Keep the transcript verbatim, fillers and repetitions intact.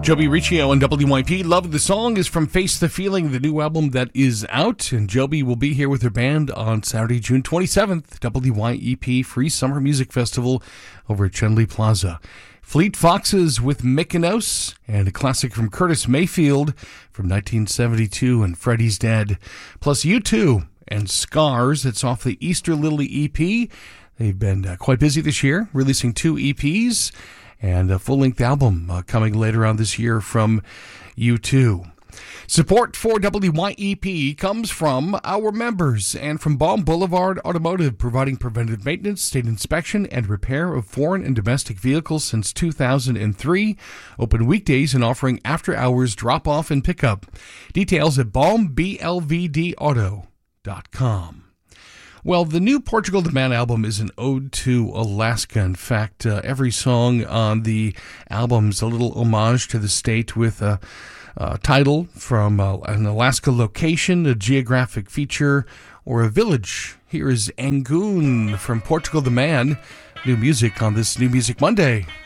Joby Riccio on W Y P. Love the Song is from Face the Feeling, the new album that is out. And Joby will be here with her band on Saturday, June twenty-seventh, W Y E P Free Summer Music Festival over at Chenley Plaza. Fleet Foxes with Mykonos, and a classic from Curtis Mayfield from nineteen seventy-two and Freddie's Dead. Plus U two and Scars. It's off the Easter Lily E P. They've been uh, quite busy this year, releasing two E Ps. And a full-length album uh, coming later on this year from U two. Support for W Y E P comes from our members and from Baum Boulevard Automotive, providing preventive maintenance, state inspection, and repair of foreign and domestic vehicles since two thousand three. Open weekdays and offering after-hours drop-off and pickup. Details at baum b l v d auto dot com. Well, the new Portugal the Man album is an ode to Alaska. In fact, uh, every song on the album is a little homage to the state with a, a title from uh, an Alaska location, a geographic feature, or a village. Here is Angoon from Portugal the Man. New music on this New Music Monday.